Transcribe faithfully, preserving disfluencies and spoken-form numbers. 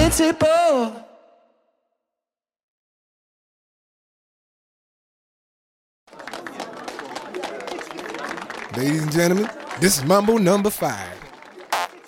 invincible. Ladies and gentlemen, this is Mambo number five.